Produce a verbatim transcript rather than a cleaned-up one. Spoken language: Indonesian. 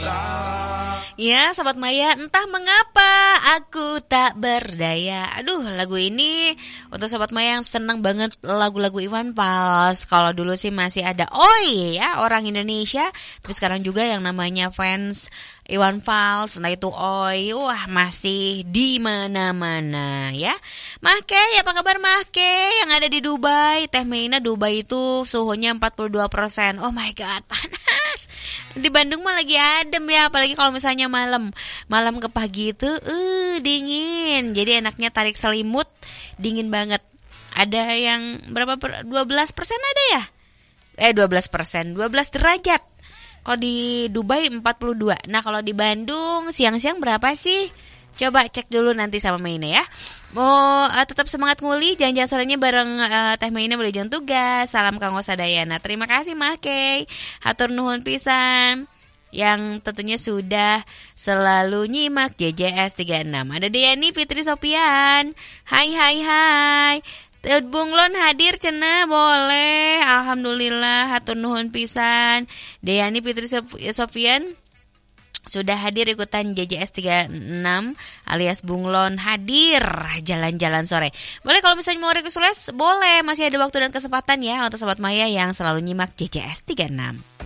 Ya, Sobat Maya, entah mengapa aku tak berdaya. Aduh, lagu ini untuk Sobat Maya yang senang banget lagu-lagu Iwan Fals. Kalau dulu sih masih ada Oi ya, orang Indonesia. Tapi sekarang juga yang namanya fans Iwan Fals, nah itu Oi, wah masih di mana-mana ya. Mahke, apa kabar Mahke yang ada di Dubai? Teh Meina, Dubai itu suhunya empat puluh dua persen. Oh my god, panas. Di Bandung mah lagi adem ya, apalagi kalau misalnya malam malam ke pagi itu uh, dingin. Jadi enaknya tarik selimut, dingin banget. Ada yang berapa per, dua belas persen ada ya? Eh dua belas persen, dua belas derajat. Kalau di Dubai empat puluh dua. Nah, kalau di Bandung siang-siang berapa sih? Coba cek dulu nanti sama Meina ya. Mau uh, tetap semangat nguli, jangan-jangan sorenya bareng uh, Teh Meina boleh jangan tugas. Salam Kang Osadayana. Terima kasih Mah Kei. Hatur nuhun pisan. Yang tentunya sudah selalu nyimak J J S tiga enam. Ada Deyani Fitri Sopian. Hai hai hai. Bunglon hadir cenah boleh. Alhamdulillah hatur nuhun pisan. Deyani Fitri Sopian sudah hadir ikutan J J S tiga enam alias Bunglon hadir jalan-jalan sore. Boleh kalau misalnya mau request boleh, masih ada waktu dan kesempatan ya untuk Sobat Maya yang selalu nyimak J J S tiga enam.